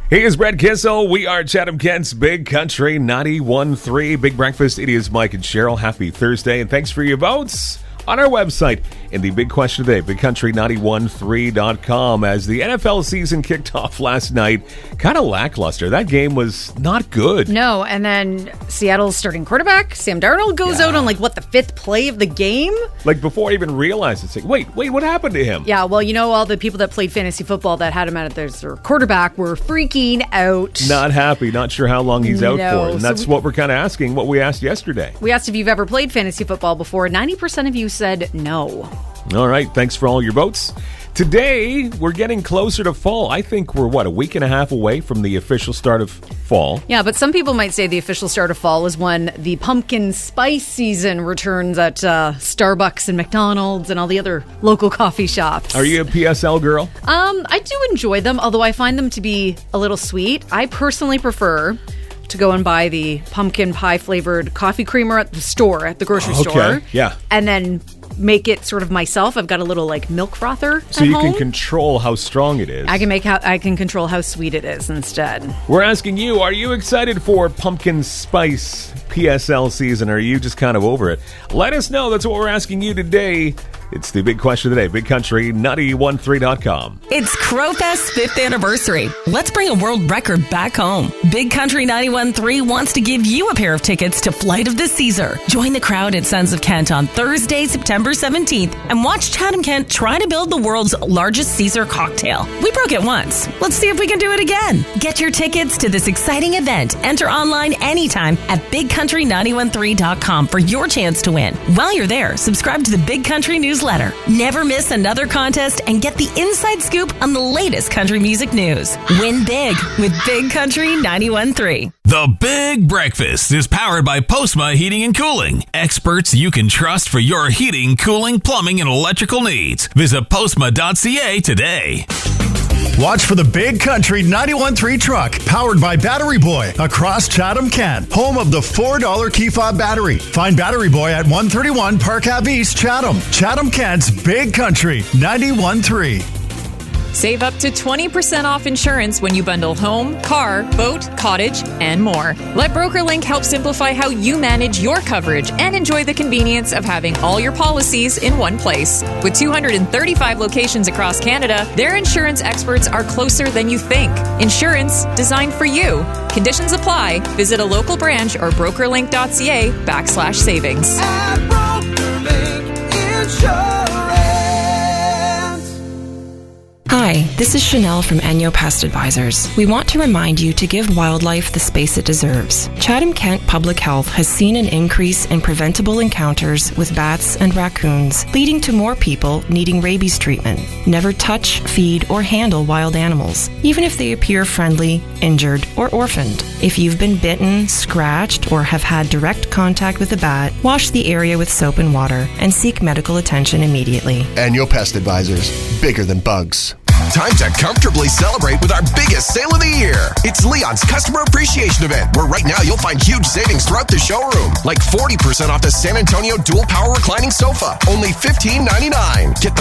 He is Brett Kissel. We are Chatham Kent's Big Country 91.3. Big Breakfast. It is Mike and Cheryl. Happy Thursday, and thanks for your votes on our website in the Big Question today, bigcountry913.com. As the NFL season kicked off last night, kind of lackluster. That game was not good. No, and then Seattle's starting quarterback, Sam Darnold, goes out on the fifth play of the game. Like before I even realized it, it's like, wait, what happened to him? Yeah, well, all the people that played fantasy football that had him out as their quarterback were freaking out. Not happy, not sure how long he's out for. And that's what we're kind of asking, what we asked yesterday. We asked if you've ever played fantasy football before. 90% of you said no. All right, thanks for all your votes. Today, we're getting closer to fall. I think we're, a week and a half away from the official start of fall. Yeah, but some people might say the official start of fall is when the pumpkin spice season returns at Starbucks and McDonald's and all the other local coffee shops. Are you a PSL girl? I do enjoy them, although I find them to be a little sweet. I personally prefer to go and buy the pumpkin pie flavored coffee creamer at the store, at the grocery store. Yeah. And then make it sort of myself. I've got a little milk frother so at you home. Can control how strong it is. I can control how sweet it is instead. We're asking you, are you excited for pumpkin spice PSL season? Or are you just kind of over it? Let us know. That's what we're asking you today. It's the Big Question today. Big Country 91.3.com. It's Crowfest's 5th anniversary. Let's bring a world record back home. Big Country 91.3 wants to give you a pair of tickets to Flight of the Caesar. Join the crowd at Sons of Kent on Thursday, September 17th, and watch Chatham Kent try to build the world's largest Caesar cocktail. We broke it once. Let's see if we can do it again. Get your tickets to this exciting event. Enter online anytime at bigcountry913.com for your chance to win. While you're there, subscribe to the Big Country newsletter. Never miss another contest and get the inside scoop on the latest country music news. Win big with Big Country 91.3. The Big Breakfast is powered by Postma Heating and Cooling. Experts you can trust for your heating, cooling, plumbing, and electrical needs. Visit postma.ca today. Watch for the Big Country 91.3 truck, powered by Battery Boy, across Chatham Kent, home of the $4 key fob battery. Find Battery Boy at 131 Park Ave East, Chatham. Chatham Kent's Big Country 91.3. Save up to 20% off insurance when you bundle home, car, boat, cottage, and more. Let BrokerLink help simplify how you manage your coverage and enjoy the convenience of having all your policies in one place. With 235 locations across Canada, their insurance experts are closer than you think. Insurance designed for you. Conditions apply. Visit a local branch or brokerlink.ca/savings. At BrokerLink Insurance. Hi, this is Chanel from Enyo Pest Advisors. We want to remind you to give wildlife the space it deserves. Chatham Kent Public Health has seen an increase in preventable encounters with bats and raccoons, leading to more people needing rabies treatment. Never touch, feed, or handle wild animals, even if they appear friendly, injured, or orphaned. If you've been bitten, scratched, or have had direct contact with a bat, wash the area with soap and water and seek medical attention immediately. Enyo Pest Advisors, bigger than bugs. Time to comfortably celebrate with our biggest sale of the year. It's Leon's Customer Appreciation Event, where right now you'll find huge savings throughout the showroom. Like 40% off the San Antonio Dual Power Reclining Sofa, only $15.99. Get the